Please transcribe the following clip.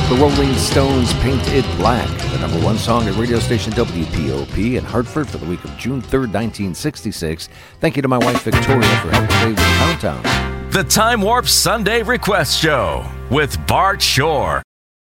The Rolling Stones' Paint It Black, the number one song at radio station WPOP in Hartford for the week of June 3rd, 1966. Thank you to my wife Victoria for helping me with the countdown. The Time Warp Sunday Request Show with Bart Shore.